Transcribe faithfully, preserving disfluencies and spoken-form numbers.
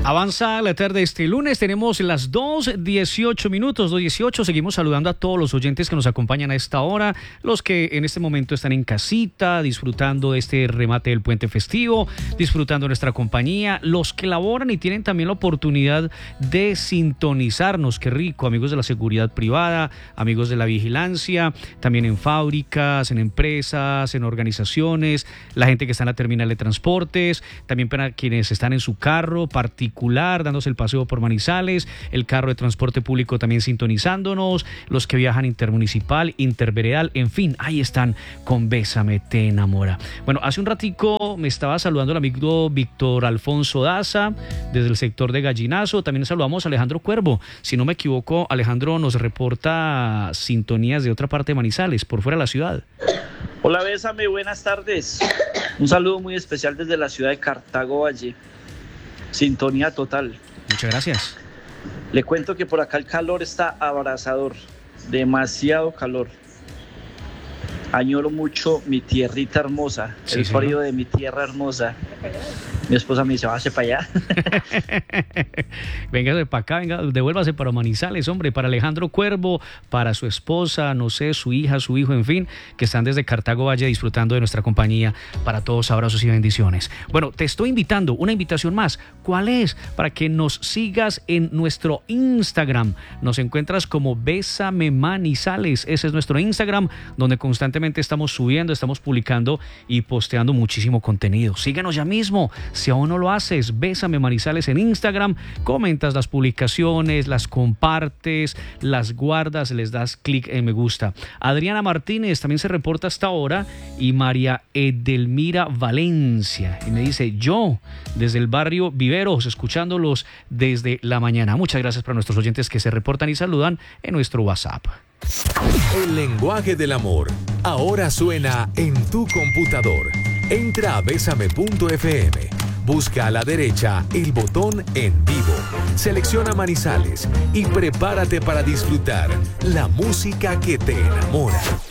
Avanza la tarde de este lunes, tenemos las dos dieciocho minutos, dos dieciocho, seguimos saludando a todos los oyentes que nos acompañan a esta hora, los que en este momento están en casita, disfrutando de este remate del puente festivo, disfrutando de nuestra compañía, los que laboran y tienen también la oportunidad de sintonizarnos, qué rico, amigos de la seguridad privada, amigos de la vigilancia, también en fábricas, en empresas, en organizaciones, la gente que está en la terminal de transportes, también para quienes están en su carro particular, dándose el paseo por Manizales, el carro de transporte público también sintonizándonos, los que viajan intermunicipal, interveredal, en fin, ahí están con Bésame te enamora. Bueno, hace un ratico me estaba saludando el amigo Víctor Alfonso Daza desde el sector de Gallinazo, también saludamos a Alejandro Cuervo, si no me equivoco, Alejandro nos reporta sintonías de otra parte de Manizales, por fuera de la ciudad. Hola Bésame, buenas tardes, un saludo muy especial desde la ciudad de Cartago Valle. Sintonía total. Muchas gracias. Le cuento que por acá el calor está abrasador, demasiado calor. Añoro mucho mi tierrita hermosa, sí, el sí, frío ¿no? de mi tierra hermosa. Mi esposa me dice, váyase para allá. Véngase para acá, venga, devuélvase para Manizales, hombre, para Alejandro Cuervo, para su esposa, no sé, su hija, su hijo, en fin, que están desde Cartago Valle disfrutando de nuestra compañía. Para todos, abrazos y bendiciones. Bueno, te estoy invitando, una invitación más. ¿Cuál es? Para que nos sigas en nuestro Instagram. Nos encuentras como Bésame Manizales. Ese es nuestro Instagram, donde constantemente estamos subiendo, estamos publicando y posteando muchísimo contenido. Síguenos ya mismo. Si aún no lo haces, Bésame Manizales en Instagram, comentas las publicaciones, las compartes, las guardas, les das clic en me gusta. Adriana Martínez también se reporta hasta ahora y María Edelmira Valencia. Y me dice, yo, desde el barrio Viveros, escuchándolos desde la mañana. Muchas gracias para nuestros oyentes que se reportan y saludan en nuestro WhatsApp. El lenguaje del amor ahora suena en tu computador. Entra a bésame punto efe eme. Busca a la derecha el botón En Vivo, selecciona Manizales y prepárate para disfrutar la música que te enamora.